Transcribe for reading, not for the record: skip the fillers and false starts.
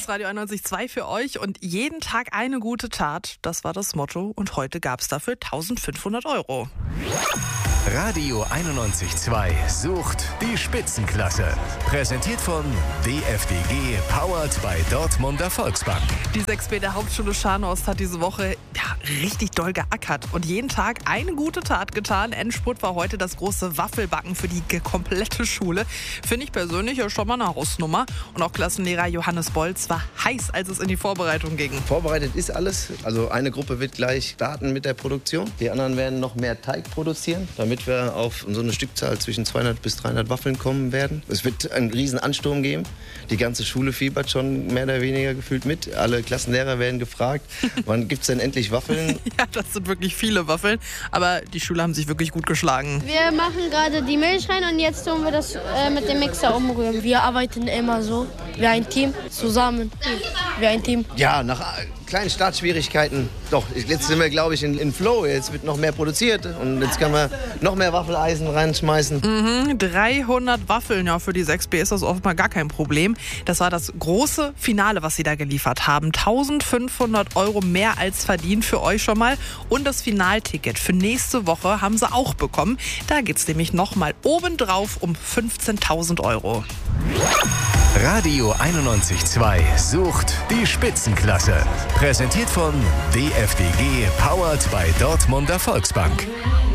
ist Radio 91.2 für euch und jeden Tag eine gute Tat. Das war das Motto und heute gab es dafür 1.500 €. Radio 91.2 sucht die Spitzenklasse. Präsentiert von DFDG, powered by Dortmunder Volksbank. Die 6B der Hauptschule Scharnhorst hat diese Woche richtig doll geackert und jeden Tag eine gute Tat getan. Endspurt war heute das große Waffelbacken für die komplette Schule. Finde ich persönlich ja schon mal eine Hausnummer. Und auch Klassenlehrer Johannes Bolz war heiß, als es in die Vorbereitung ging. Vorbereitet ist alles. Also eine Gruppe wird gleich starten mit der Produktion. Die anderen werden noch mehr Teig produzieren, damit wir auf so eine Stückzahl zwischen 200 bis 300 Waffeln kommen werden. Es wird einen riesen Ansturm geben. Die ganze Schule fiebert schon mehr oder weniger gefühlt mit. Alle Klassenlehrer werden gefragt, wann gibt es denn endlich Waffeln? Ja, das sind wirklich viele Waffeln. Aber die Schüler haben sich wirklich gut geschlagen. Wir machen gerade die Milch rein und jetzt tun wir das mit dem Mixer umrühren. Wir arbeiten immer so, wie ein Team, zusammen, wie ein Team. Ja, nach kleinen Startschwierigkeiten. Doch, jetzt sind wir, glaube ich, in Flow. Jetzt wird noch mehr produziert und jetzt können wir noch mehr Waffeleisen reinschmeißen. 300 Waffeln, ja, für die 6B ist das offenbar gar kein Problem. Das war das große Finale, was sie da geliefert haben. 1.500 € mehr als verdient für euch schon mal. Und das Finalticket für nächste Woche haben sie auch bekommen. Da geht es nämlich nochmal obendrauf um 15.000 €. Radio 91.2 sucht die Spitzenklasse. Präsentiert von DFDG, powered by Dortmunder Volksbank.